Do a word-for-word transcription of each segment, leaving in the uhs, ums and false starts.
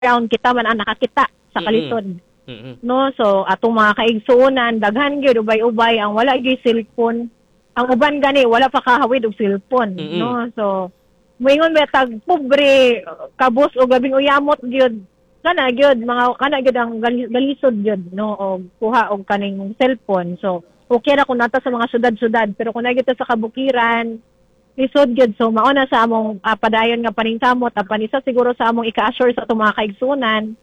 ground kita man ang nakakita sa kalisod. Mm-hmm. No, so atong mga kaigsuonan daghan gyud ubay-ubay ang wala gyud cellphone. Ang uban gani wala pa kahawid og cellphone, Mm-hmm. no? So moingon ba tag pobre kabus o gabing uyamot gyud kana gyud mga kana gyud ang galisod gyud no og kuha og kaning cellphone. So okay ra kun nata sa mga syudad-syudad pero kun nagita sa kabukiran lisod gyud so mao na sa among uh, padayon nga paningkamot apan isa siguro sa among ika-assure sa atong mga kaigsuonan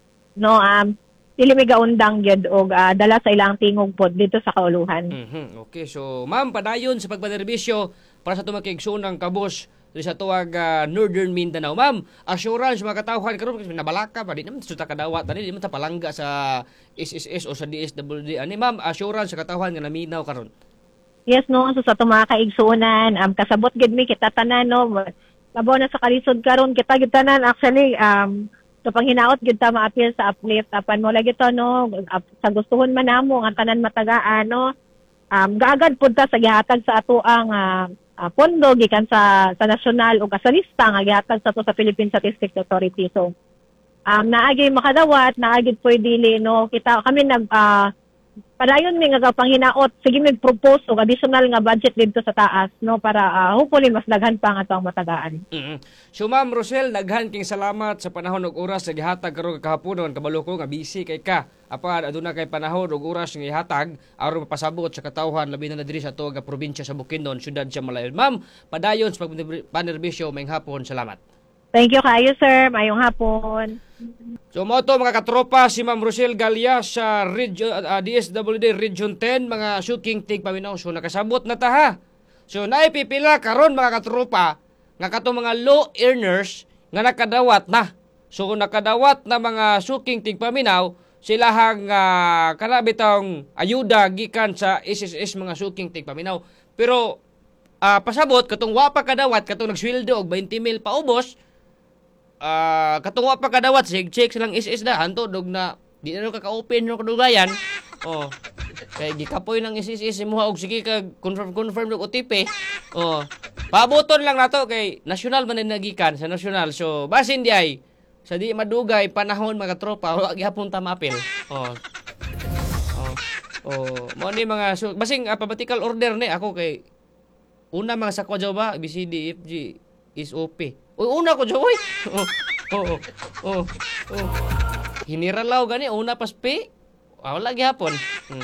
no um dili mi gaundang gyud og uh, dala sa ilang tingog pod dito sa kauluhan. Mm-hmm. Okay, so ma'am padayon sa pagpanerbisyo para sa atong mga kaigsuonang kabus sa tuwag uh, Northern Mindanao. Ma'am, assurance mga katawhan karon kasi nabalaka pa di naman suta kadawat ani di man ta palangga sa S S S o sa D S W D ani ma'am assurance sa katawhan nga naminaw karon. Yes no, so sa itong mga kaigsuonan, um, kasabot gid mi kita tanan no. Labaw na sa kalisod karon kita gid tanan actually um so panghinaot gid ta maapil sa uplift apan mo lagi to no uh, sa gustuhon man namo ang tanan matagaan no. Um gaagad pud ta sa gihatag sa ato ang uh, uh, pondo gikan sa sa nasyonal o sa lista nga gihatag sa to sa Philippine Statistics Authority. So um naagi makadawat, naagi pwede no kita kami nag uh, padayon mi nga panghinaot sige mig propose og additional nga budget dito sa taas no para uh, hopefully mas daghan pa nga atong matagaan. Mm-hmm. So Ma'am Rosel, daghan king salamat sa panahon ug oras sa gihatag karon kahaponon kabalo ko nga busy kay ka. Apan aduna kay panahon ug oras nga gihatag aron mapasabot sa katawhan labi na diri sa tuwa nga probinsya sa Bukidnon, syudad sa Malayon. Ma'am, padayon sa pagpanerbisyo mayong hapon. Salamat. Thank you kayo sir, mayong hapon. So mo to mga katropa si Ma'am Rosel Galia sa region, uh, D S W D Region ten mga shooting tig paminaw so nakasabot na ta ha. So naipipila karon mga katropa nga katong mga low earners nga nakadawat na. So kung nakadawat na mga shooting tig paminaw sila hang uh, kana bitong ayuda gikan sa S S S mga shooting tig paminaw. Pero uh, pasabot katong wa pa kadawat katong nagsweldo og twenty mil paubos. Ah, uh, katungwa pa kadawat sig check silang S S na hanto dog na di na ka-open no kadugayan. Oh. Kay gikapoy ng S S imuha og sige ka confirm confirm og O T P. Oh. Pabuton lang nato kay national man nagikan sa national. So basin di ay sa di madugay panahon mga tropa wa gyapon ta mapil. Oh. Oh. Oh, mo ni mga so, basing uh, pabatical order ni ako kay una mga sakwa jaw ba A B C D E F G is O P. Uy, una ko dyan, uy. Oh, oh, oh, oh. Hiniralaw gani, una pas P. Ah, wala gihapon. Hmm.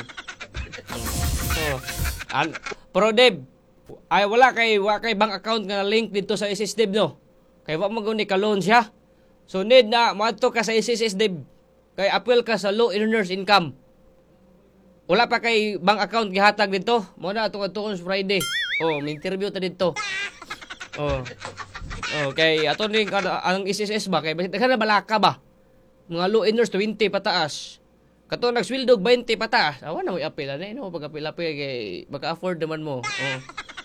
Oh. An Pro Deb, ay wala kay wala kay bank account nga link dito sa S S Deb no. Kay wa maguni ka loan siya. So need na moadto ka sa S S Deb. Kay appeal ka sa low earners income. Wala pa kay bank account gihatag dito. Mo na atong atong Friday. Oh, may interview ta dito. Oh. Okay, ato ning ang S S S ba kay basit kana balaka ba? Mga low earners twenty pataas. Kato nagsweldo twenty pataas. Awa na mo apil ani no pag-apil-apil kay maka-afford naman mo. Oh.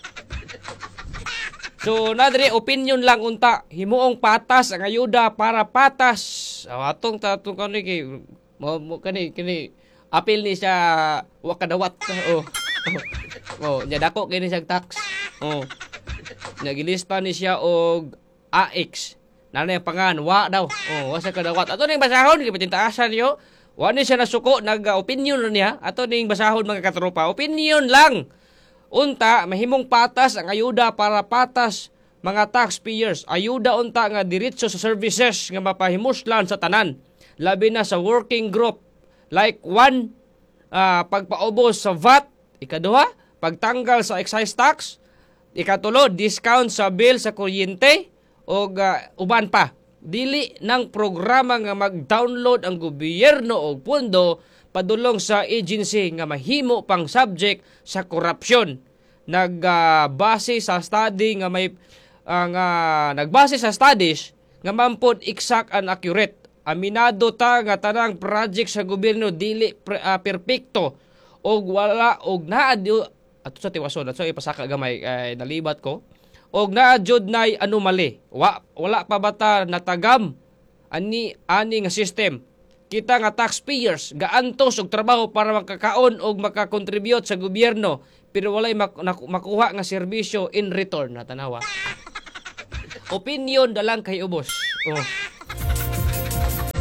So nadre opinion lang unta, himuong patas ang ayuda para patas. Aw atong tatong kani kay mo, mo kani kini apil ni siya wa kadawat. Oh. Oh, nya dako kini siya tax. Oh. Nagilista ni siya og A X. Nanay pangan wa daw. Oh, wa sa kadawat. Ato ning basahon kay patintaasan yo. Wa ni siya nasuko nag-opinion niya. Ato ning basahon mga katropa. Opinion lang. Unta mahimong patas ang ayuda para patas mga taxpayers. Ayuda unta nga diretso sa services nga mapahimuslan sa tanan. Labi na sa working group like one uh, pagpaubos sa V A T, ikaduha pagtanggal sa excise tax, ikatulo, discount sa bill sa kuryente o uh, uban pa. Dili ng programa nga mag-download ang gobyerno og pondo padulong sa agency nga mahimo pang subject sa korupsyon. Nagbase uh, sa study nga may uh, nga nagbase sa studies nga mampod exact and accurate. Aminado ta nga tanang project sa gobyerno dili pre, uh, perpekto og wala og naa ato sa tiwason ato ipasaka gamay eh, nalibat ko og naa jud nay anomaly wa wala pa bata natagam ani ani nga system kita nga taxpayers gaantos og trabaho para makakaon og makakontribute sa gobyerno pero walay mak- makuha nga serbisyo in return na tanawa. Opinion dalang kay ubos. Oh.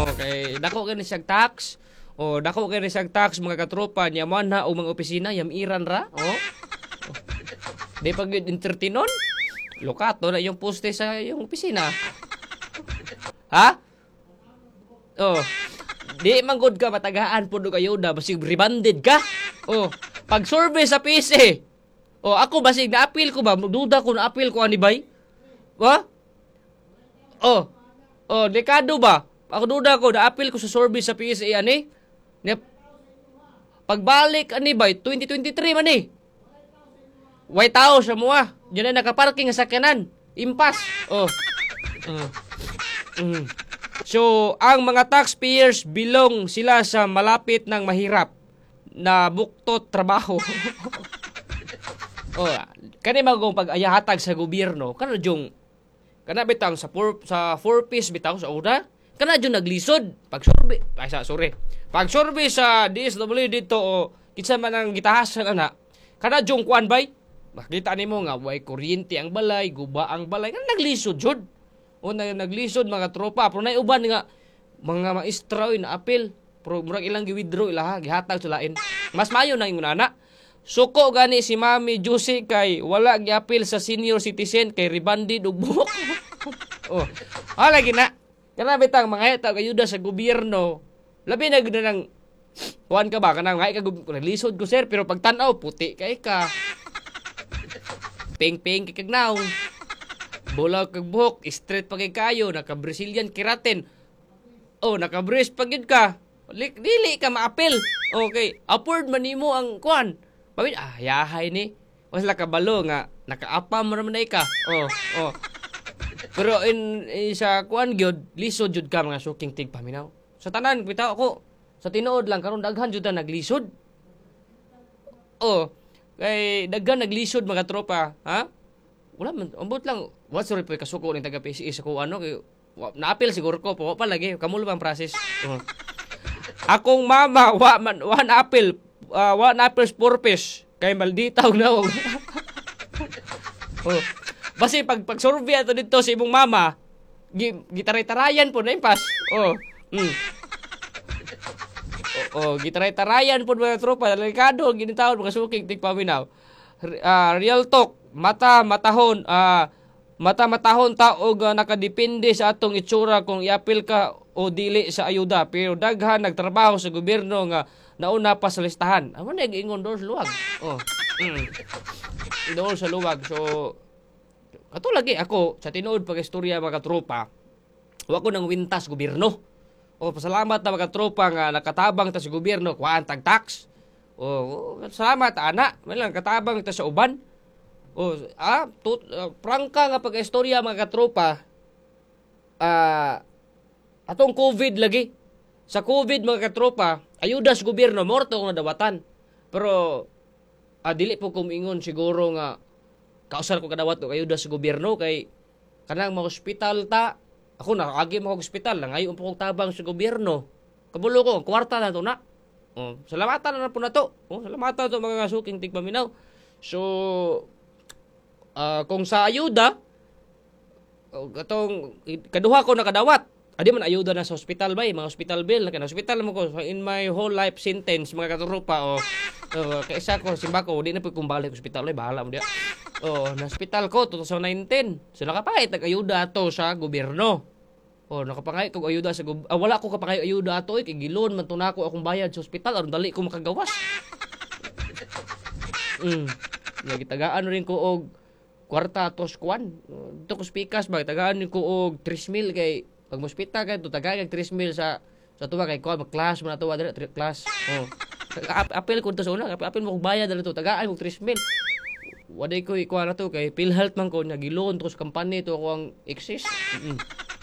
Okay, dako kani siyang tax. O dako kani siyang tax mga katropa niya man na o mga opisina yam iran ra. Oh. Di pag entertainon. Lokato na yung poste sa yung opisina. Ha? Oh. Di manggod ka matagaan pud og ayuda basig rebanded ka. Oh, pag survey sa P S A. Oh, ako basig na-appeal ko ba? Duda ko na-appeal ko ani bay. Ha? Oh. Oh, dekado ba? Ako duda ko na-appeal ko sa survey sa P S A ani. Pagbalik ani bay twenty twenty-three man ni. White House sa mo ah. Diyan na nakaparking sa sakyanan. Impas. Oh. Uh. Mm. So, ang mga taxpayers bilong sila sa malapit ng mahirap na buktot trabaho. Oh, kani magong pag-ayahatag sa gobyerno, kana jung kana bitang sa four, sa four piece bitaw sa una, kana jung naglisod pag survey, ay sa sorry. Pag survey sa D S W dito o kinsa man ang gitahasan ana, kana jung kuan bay. Makita nimo nga way kuryente ang balay, guba ang balay, kana naglisod jud. O na naglisod mga tropa, pero nay uban nga mga maestra oy na apil, pero murag ilang gi-withdraw ilaha, gihatag sa lain. Mas mayo na ingon ana. Suko gani si Mami Juicy kay wala gi-apil sa senior citizen kay rebanded og buhok. Oh. Ah lagi na. Kana bitang mga hatag ayuda sa gobyerno. Labi na gud nang kuan ka ba kanang hay ka lisod ko sir pero pag tan-aw puti kay ka. Ping-ping kay kagnaw. Bola kag buhok, straight pa kay kayo, naka Brazilian keratin. Oh, naka brace pa gid ka. Dili ka maapil. Okay, upward man nimo ang kuan. Pawid ah, yahay ni. Was la kabalo nga nakaapa mo naman ka. Oh, oh. Pero in, in sa kuan gyud, lisod jud ka mga suking tig paminaw. Sa tanan bitaw ako, sa tinuod lang karon daghan jud ta naglisod. Oh, kay daghan naglisod mga tropa, ha? Wala man, ambot lang. What sorry po kasuko ning taga P S A sa ko ano kay na-appeal siguro ko po pa lagi kamo bang process. Uh. Akong mama wa man wa na-appeal, uh, wa na-appeal purpose kay malditaw na og. Oh. Basi pag pag survey ato dito sa imong mama, gitaray-tarayan po na impas. Oh. Mm. Oh, oh gitaray-tarayan po mga tropa, delikado ginitawon mga suking tigpaminaw. Uh, real talk, mata matahon, ah uh, mata matahon taog uh, nakadepende sa atong itsura kung iapil ka o dili sa ayuda. Pero daghan nagtrabaho sa gobyerno nga nauna pa sa listahan. Amo na giingon doon sa luwag. Oh. Mm. Doon sa luwag. So ato lagi ako sa tinuod pag istorya mga tropa. Wa ko nang wintas gobyerno. O pasalamat na mga tropa nga nakatabang ta sa gobyerno kuan tag tax. Oh, salamat ana. May lang katabang ta sa uban. Oh, ah, tut, uh, prangka nga pag-istorya mga katropa. Ah, uh, atong COVID lagi. Sa COVID mga katropa, ayuda sa gobyerno morto ko nadawatan. Pero ah, dili po ko moingon siguro nga kausar ko kadawat og ayuda sa gobyerno kay kanang mga ospital ta. Ako na agi mo og ospital lang ayon po kog tabang sa gobyerno. Kabulo ko kwarta na to na. Oh, salamatan na po na to. Oh, salamatan to mga suking tigpaminaw. So, uh, kung sa ayuda, oh, katong kaduha ko nakadawat. Adi man ayuda na sa hospital ba, mga hospital bill na hospital mo ko in my whole life sentence mga katurupa o oh, kaisa ko simba ko di na pud kumbalik hospital ay bahala mo dia. Oh, na hospital ko twenty nineteen. So nakapahit nag-ayuda ato sa gobyerno. Oh, nakapangay kog ayuda sa gob- ah, wala ko kapangay ayuda ato eh, kay gilon man tunako akong bayad sa ospital aron dali ko makagawas. Mm. Lagi tagaan rin ko og kwarta tos kwan. Dito ko spikas ba tagaan rin ko og three mil kay pag hospital kay to tagaan og three mil sa sa tuwa kay kwan mag-class man ato dali class. Oh. Apel ko to sa una, apel mo kog bayad dali to tagaan og three mil. Waday ko ikuha na to kay PhilHealth man ko nagilon to sa company to ako ang exist. Mm.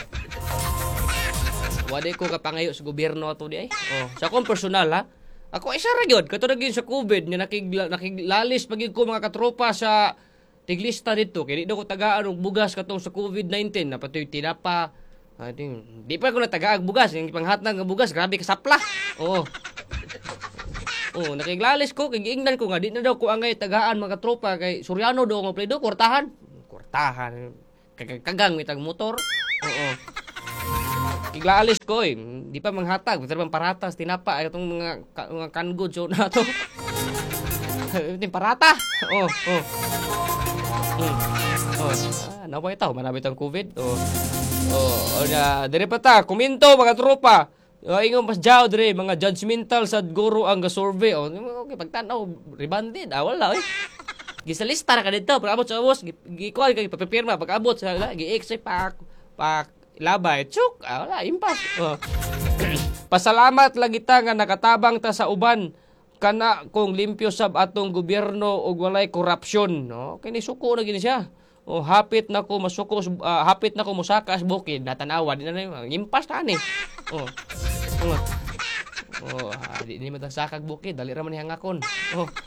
Waday ko kapangayo sa gobyerno ato di ay. Oh, sa akong personal ha. Ako isa ra gyud katong gyud sa COVID nga nakigla, nakiglalis pagid ko mga katropa sa tiglista dito kay di daw ko tagaan og bugas katong sa COVID nineteen na patoy tinapa. I think di pa ko natagaan bugas, yung panghatnag nga bugas grabe ka sapla. Oo. Oh, nakiglalis ko kay giingnan ko nga di na daw ko angay tagaan mga tropa kay Suryano daw nga pledo kwartahan. Kwartahan. Kagang mitag motor. Oo. Iglaalis ko eh. Di pa manghatag. Pero bang paratas, tinapa. Itong mga, ka, mga kangod. So na to. Ito parata. Oh, oh. Hmm. Oh. Ah, naway tao. Marami itong COVID. Oh. Oh, na dire pa ta. Kuminto mga tropa. Uh, ingon pas jaw dire mga judgmental sad guro ang ga-survey. Oh, okay pagtanaw rebanded. Ah, wala eh. Gisalista na ka dito, pag-abot sa abos, gikuha ka, papipirma, pag-abot sa, gi-extra pa, pa, labay, tsuk, ah, wala, impas. Oh. Pasalamat lagi ta nga nakatabang ta sa uban, kana kung limpyo sab atong gobyerno og walay korupsyon, no? Kini suko na gini siya. Oh, hapit na ko masuko, uh, hapit na ko musaka sa bukid, natanawa, di na na, impas ta ni. Oh. Oh. Oh, ah, di ni matasakag bukid, dali ra man hangakon. Oh. Oh.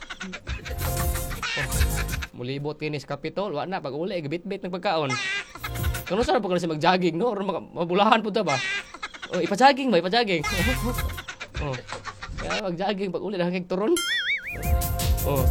Mulibot kini sa Capitol, wa na pag uli gabit-bit ng pagkaon. Kuno sa pa kasi mag-jogging no, or mabulahan pud ta ba? Oh, ipa-jogging ba, ipa-jogging. Oh. Kaya mag-jogging pag uli nakig turon. Oh.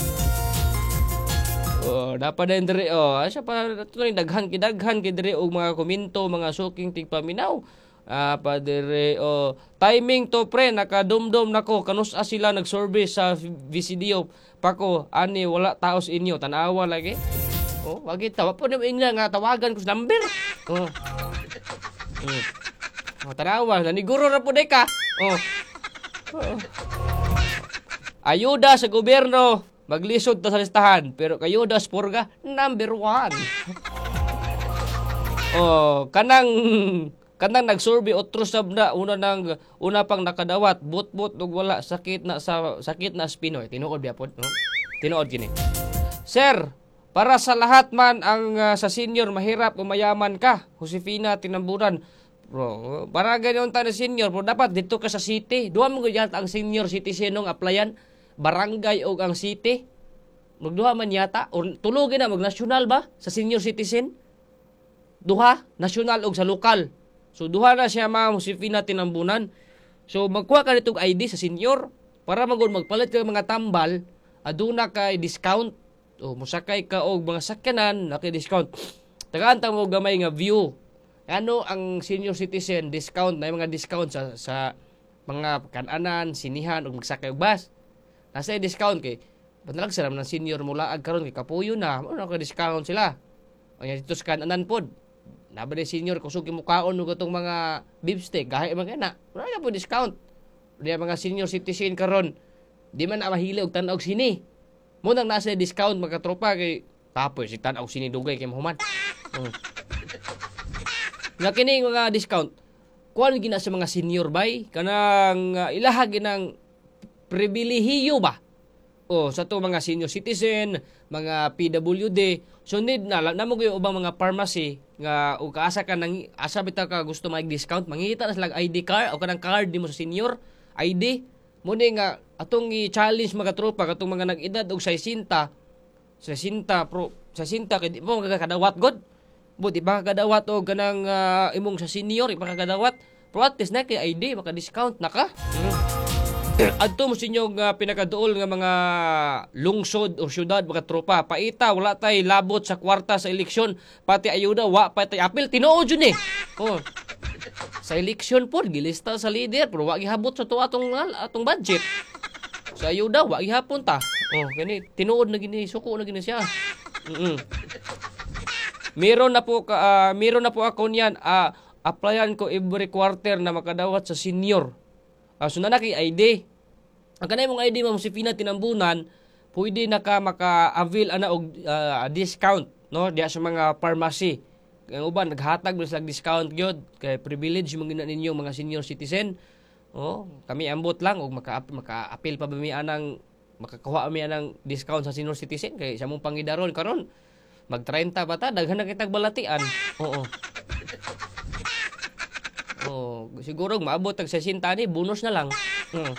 Oh, dapat din dire oh, asa pa tuloy daghan kidaghan kay dire og mga komento, mga suking tigpaminaw. Ah, pa dire oh, timing to pre nakadumdum nako kanus-a sila nag-survey sa V C D O pako ani wala taos inyo tanawa lagi. Oh, wagi tawa po na ingna nga tawagan ko sa number. Oh. Mm. Oh, tanawa naniguro ra po ka. Oh. Oh. Ayuda sa gobyerno, maglisod ta sa listahan, pero kayuda sa purga number one. Oh, kanang kanang nag-survey otro sab na una nang una pang nakadawat but-but ug wala sakit na sa sakit na sa Pinoy tinuod biya pod no? Tinuod gini. Sir, para sa lahat man ang uh, sa senior mahirap o mayaman ka, Josefina Tinamburan. Bro, para ganoon ta na senior, bro, dapat dito ka sa city. Duha mo gyud ang senior citizen ng applyan, barangay o ang city. Magduha man yata o tulogin na mag national ba sa senior citizen? Duha, national o sa lokal. So, duha na siya mga Josefina Tinambunan. So, magkuha ka nitong I D sa senior para magul magpalit ka mga tambal, aduna kay discount. O, musakay ka og mga sakyanan, naki-discount. Tagaan ta mo gamay nga view. Ano ang senior citizen discount na mga discount sa sa mga kananan, sinihan o magsakay og bus. Nasa discount kay panalag sila ng senior mula ag karon kay kapuyo na, ano ka discount sila. O yan dito sa kananan pod. Nabali senior kusog mukaon ug atong mga beef steak gahi man kana. Wala na po discount. Diya mga senior citizen karon di man na mahili og tan-aw sini. Mo nang nasa discount mga tropa kay tapoy si tan-aw sini dugay kay mahuman. Hmm. Nga kini mga discount kuan gina sa mga senior bay kanang uh, ilaha ginang pribilehiyo ba? O sa to mga senior citizen, mga P W D, so need na namo gyud ubang mga pharmacy nga ug kaasa ka nang asa bitaw ka gusto mag-discount, mangita na sila I D card o kanang card di mo sa senior I D. Mo ni nga atong i-challenge mga tropa katong mga nag-edad og sixty, sixty pro sixty kay di mo kadawat god. But iba kadawat og kanang uh, imong sa senior iba kadawat. Pro at least na kay I D maka discount na ka. Mm. Adto mo sinyong uh, pinakaduol nga mga lungsod o syudad mga tropa paita wala tay labot sa kwarta sa eleksyon pati ayuda wa pa tay apil tinuod jud ni. Oh. Sa eleksyon pod gilista sa leader pero wa gihabot sa to atong atong budget. Sa ayuda wa gihapon ta. Oh, kani tinuod na gini suko na gini siya. Mm. Meron na po ka, uh, meron na po ako niyan uh, applyan ko every quarter na makadawat sa senior. Uh, so na kay I D. Ang kanay mong I D mo Josefina Tinambunan, pwede na ka maka-avail ana og uh, discount no diya sa mga pharmacy. Ang uban naghatag ba sila discount gyud kay privilege mo gina ninyo mga senior citizen. Oh, kami ambot lang og maka maka-appeal pa ba mi anang makakuha mi anang discount sa senior citizen kay sa mong pangidaron karon mag thirty ba ta daghan na kitag balatian. Oo. Oh, siguro maabot tag sixty ni bonus na lang. Hmm.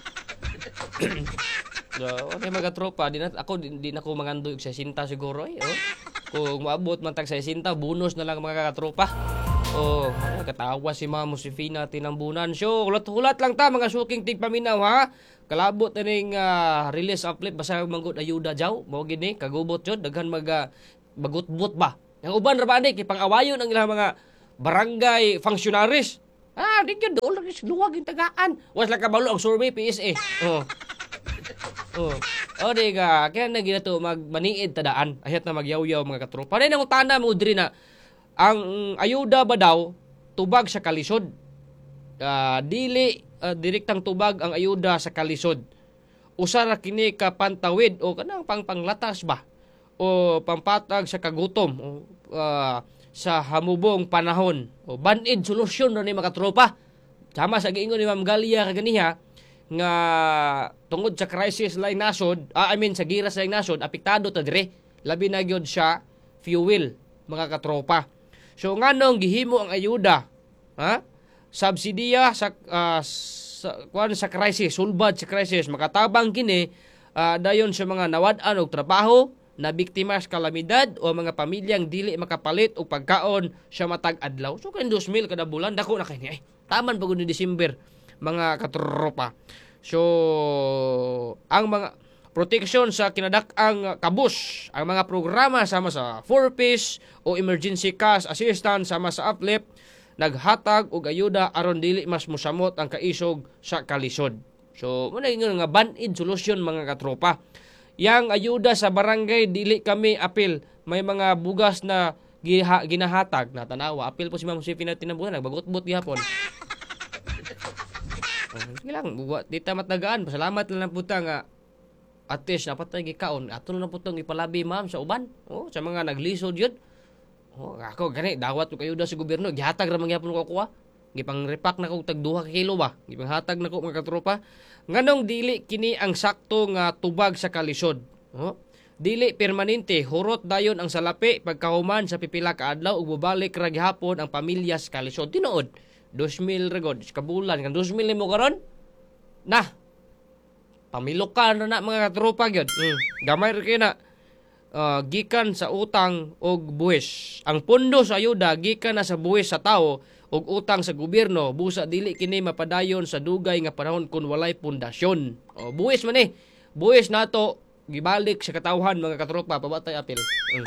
So, okay mga tropa, di na ako di, di na ko mangandoy og sixty siguro eh. Oh. Kung maabot man tag sixty, bonus na lang mga katropa. Oh, katawa si Ma'am Josefina Tinambunan. So, hulat-hulat lang ta mga suking tigpaminaw ha. Kalabot na ning uh, release uplet basta manggod ayuda jaw. Mao gini kagubot jud daghan mga bagut-but ba. Yang uban ra ba ni kay pang-awayon ang ilang mga barangay functionaries. Ah, di gyud doon lang is luwag yung tagaan. Was lang kabalo ang survey P S A. Oh. Oh. O di ka, kaya na ginato magmaniid tadaan. Ayat na magyaw-yaw mga katropa. Panay nang utana mo diri na ang ayuda ba daw tubag sa kalisod. Uh, dili uh, direktang tubag ang ayuda sa kalisod. Usa ra kini ka pantawid o kanang pangpanglatas ba o pampatag sa kagutom o uh, sa hamubong panahon o banid solusyon ra ni mga katropa. Sama sa giingon ni Ma'am Galia kaganiha nga tungod sa crisis lain nasod, ah, I mean sa giras lain nasod, apektado ta dire. Labi na gyud siya fuel mga katropa. So nganong gihimo ang ayuda, ha? Subsidiya sa uh, sa kuan sa crisis, sulbad sa crisis, makatabang kini uh, dayon sa mga nawad-an og trabaho na biktima sa kalamidad o mga pamilyang dili makapalit og pagkaon sa matag adlaw. So kan two mil kada bulan dako na kini. Ay, taman pagod ni December mga katropa. So ang mga proteksyon sa kinadak-ang kabus, ang mga programa sama sa four Ps o emergency cash assistance sama sa uplift naghatag og ayuda aron dili mas mosamot ang kaisog sa kalisod. So mo na nga banid solusyon mga katropa. Yang ayuda sa barangay dili kami apil, may mga bugas na giha, ginahatag na tanawa apil po si Ma'am Josephine tinabuhan nagbagot-bot gihapon. Sige lang, di ta matagaan. Pasalamat lang na puta nga at least dapat tayo gikaon. Ato na putong ipalabi ma'am sa uban. Oh, sa mga naglisod yun. Oh, ako gani dawat ko kayo da sa gobyerno. Gihatag ra man gyapon ko kuha. Gipang repack na ko tag duha ka kilo ba. Gipang hatag na ko mga katropa. Nganong dili kini ang sakto nga tubag sa kalisod. Oh, dili permanente hurot dayon ang salapi pagkahuman sa pipila ka adlaw ug bubalik ra gihapon ang pamilya sa kalisod. Tinuod two mil regod kabulan kan two mil mo karon. Nah. Pamilukan na na mga katropa gyud. Mm. Gamay ra kay na uh, gikan sa utang og buwis. Ang pondo sa ayuda gikan na sa buwis sa tao og utang sa gobyerno busa dili kini mapadayon sa dugay nga panahon kun walay pundasyon. O buwis man eh. Buwis nato gibalik sa katawhan mga katropa pabatay apil. Mm.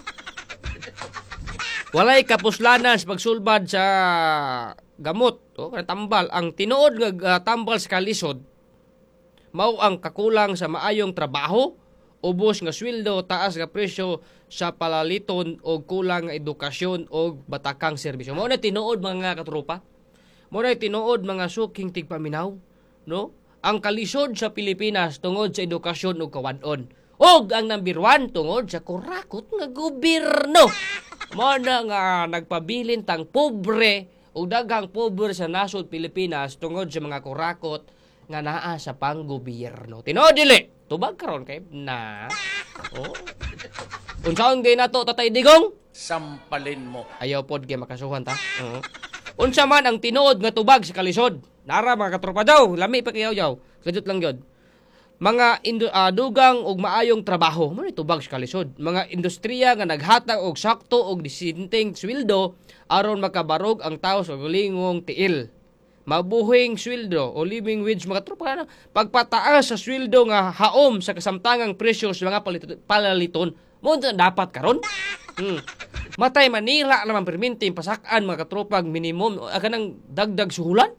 Walay kapuslanan sa pagsulbad sa gamot o tambal. Ang tinuod nga uh, tambal sa kalisod mao ang kakulang sa maayong trabaho, ubos nga sweldo, taas nga presyo sa palaliton o kulang nga edukasyon o batakang serbisyo. Mao na tinuod mga katropa. Mao na tinuod mga suking tigpaminaw, no? Ang kalisod sa Pilipinas tungod sa edukasyon ug kawad-on. Og ang number one tungod sa kurakot nga gobyerno. Mao na nga nagpabilin tang pobre o daghang pobre sa nasod Pilipinas tungod sa mga kurakot nga naa sa panggobyerno. Tinuod dili, tubag karon kay na. Oh. Unsaon gay nato Tatay Digong? Sampalin mo. Ayaw pod kay makasuhan ta. Oo. Unsa man ang tinuod nga tubag sa kalisod? Nara mga katropa daw, lami pa kayaw yaw. Kadot lang gyud. Mga indu- uh, dugang og maayong trabaho, mo ni tubag sa kalisod. Mga industriya nga naghatag og sakto og disinteng sweldo aron makabarog ang tawo sa gulingong tiil. Mabuhing sweldo o living wage mga tropa na pagpataas sa sweldo nga haom sa kasamtangang presyo sa mga palit- palaliton mo dapat karon. Hmm. Matay Manila naman perminting pasakan mga katropag minimum aga nang dagdag suhulan.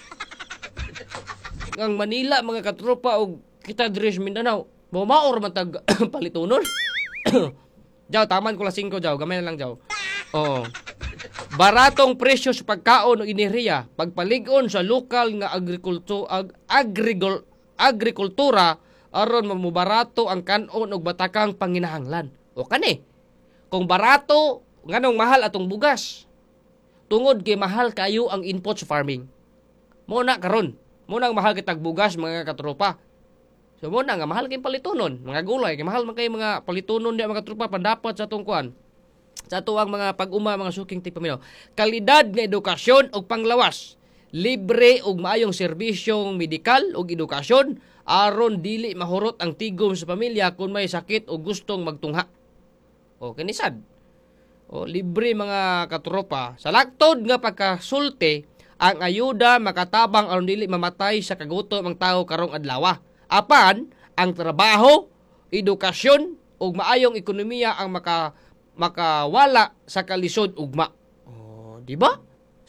Ang Manila mga katropa og kita diri sa Mindanao maor man tag palitonon. Jaw taman ko la singko jaw gamay na lang jaw. Oo. Baratong presyo sa pagkaon o ineriya, pagpalig-on sa lokal nga agrikulto, ag, agrigol, agrikultura aron mamubarato ang kanon og batakang panginahanglan. O kani, kung barato, nganong mahal atong bugas, tungod kay mahal kayo ang input sa farming. Muna karon, muna ang mahal kitag bugas mga katropa. So muna nga mahal kay palitonon, mga gulay, kay mahal man kay mga palitonon di mga katropa pandapat sa atong kuan. Sa tuwang mga pag-uma mga suking tigpaminaw. Kalidad nga edukasyon ug panglawas. Libre ug maayong serbisyong medikal ug edukasyon aron dili mahurot ang tigom sa pamilya kung may sakit o gustong magtungha. O kanisad. O libre mga katropa. Sa laktod nga pagkasulti, ang ayuda makatabang aron dili mamatay sa kagutom ang tao karong adlaw. Apan ang trabaho, edukasyon ug maayong ekonomiya ang maka makawala sa kalisod ugma. Oh, di ba?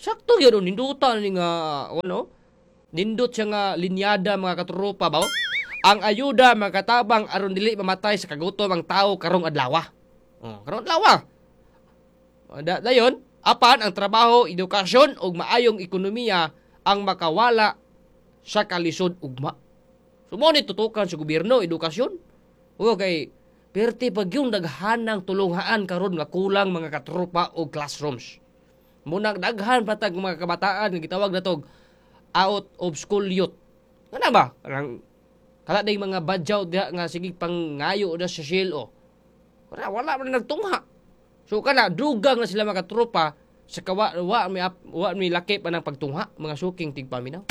Sakto yun, nindutan ni nga, ano? Nindot siya nga linyada mga katropa ba? Ang ayuda mga katabang aron dili mamatay sa kagutom ang tao karong adlaw. Oh, karong adlaw. Da dayon, apan ang trabaho, edukasyon ug maayong ekonomiya ang makawala sa kalisod ugma. Sumo ni tutukan sa gobyerno edukasyon. O kay perti pag yung daghanang tulunghaan karon nga kulang mga katropa og classrooms. Munang daghan patag mga kabataan nga gitawag natog out of school youth. Ngana ba? Kanang kala day mga badyaw diha nga sige pangayo na sa shilo. Wala wala man nagtungha. So kana dugang na sila mga tropa sa kawa wa mi wa mi laki pa ng pagtungha mga suking tigpaminaw.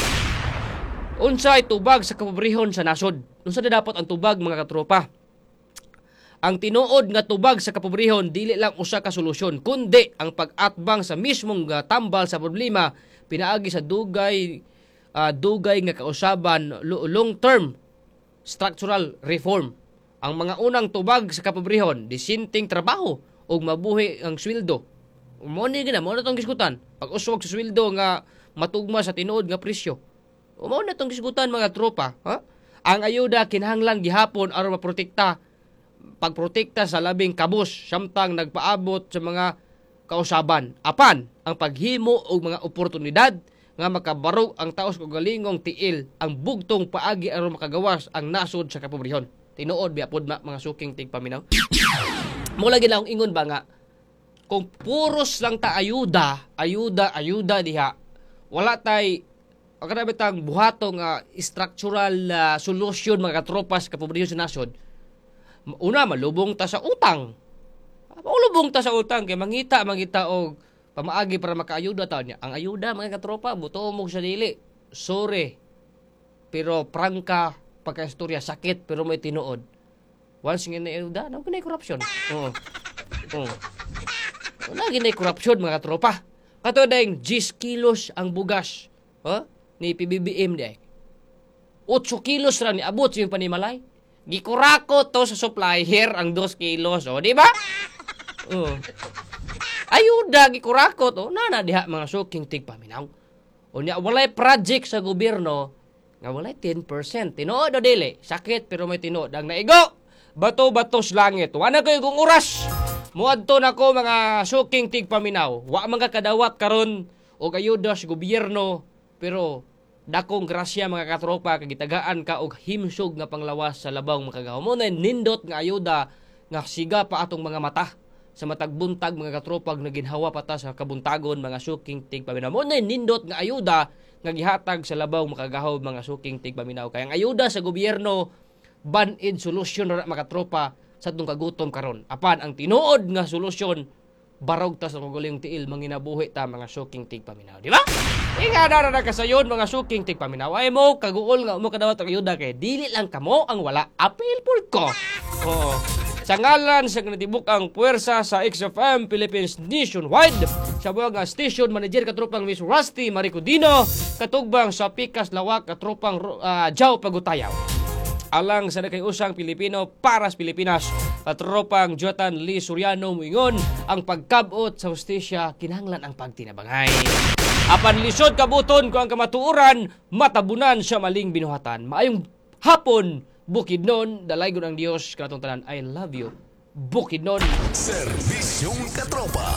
Unsay tubag sa kapobrehon sa nasod? Unsa na dapat ang tubag mga katropa? Ang tinuod nga tubag sa kapobrehon dili lang usa ka solusyon kundi ang pag-atbang sa mismong uh, tambal sa problema pinaagi sa dugay uh, dugay nga kausaban long term structural reform. Ang mga unang tubag sa kapobrehon disinteng trabaho ug mabuhi ang sweldo. Mo ni gina mo na tong gisgutan pag uswag sa sweldo nga matugma sa tinuod nga presyo. Mo na tong gisgutan mga tropa, ha? Ang ayuda kinahanglan gihapon aron maprotekta pagprotekta sa labing kabus samtang nagpaabot sa mga kausaban. Apan ang paghimo og mga oportunidad nga makabarog ang taos kog galingong tiil ang bugtong paagi aron makagawas ang nasod sa kapobrehon. Tinuod biapod ma mga suking tigpaminaw. Mula gid lang ingon ba nga kung puros lang ta ayuda, ayuda, ayuda diha, wala tay kada bitang buhatong uh, structural uh, solution mga katropas kapobrehon sa nasod. Una, malubong ta sa utang. Malubong ta sa utang kay mangita mangita og pamaagi para makaayuda ta niya. Ang ayuda mga katropa buto mo sa dili. Sorry. Pero prangka pagkaistorya sakit pero may tinuod. Once nga na ayuda, na kinay corruption. Oo. Oo. Wala ginay corruption mga katropa. Kato dayong ten kilos ang bugas. Huh? Ni P B B M di ay. eight kilos ra ni abot sa yung panimalay. Gikurako to sa supplier ang two kilos, o, di ba? Oh. Ayuda, gikurako to. Nana diha mga suking tigpaminaw. O niya, walay project sa gobyerno nga walay ten percent. Tinood o dili? Sakit pero may tinood. Ang naigo, bato-batos langit. Wala kayo kung oras. Muadto na ko mga suking tigpaminaw. Wa mga kadawat karon o ayuda sa gobyerno. Pero dakong grasya mga katropa kagitagaan ka og himsog nga panglawas sa labaw makagaw mo na nindot nga ayuda nga siga pa atong mga mata sa matagbuntag mga katropa naginhawa pa ta sa kabuntagon mga suking tigpaminaw mo na nindot nga ayuda nga gihatag sa labaw makagahaw mga suking tigpaminaw kay ang ayuda sa gobyerno ban-id solusyon ra mga katropa sa atong kagutom karon apan ang tinuod nga solusyon barog ta sa maguling tiil manginabuhi ta mga suking tigpaminaw di ba? Inga na na kasayon mga suking tigpaminaw ay mo kaguol nga mo kadawat ang ayuda kay dili lang kamo ang wala apil pud ko. Oo. Sa ngalan sa natibuk ang puwersa sa X F M Philippines Nationwide sa buwag nga station manager katropang Miss Rusty Maricudino katugbang sa Pikas Lawak katropang uh, Jao Pagutayaw. Alang sa nakayusang Pilipino para sa Pilipinas katropang Jotan Lee Soriano muingon ang pagkabot sa hustisya kinahanglan ang pagtinabangay. Apan lisod kabuton ko ang kamatuuran matabunan sa maling binuhatan. Maayong hapon Bukidnon dalay gud ang Dios kanatong tanan. I love you Bukidnon. Serbisyong katropa.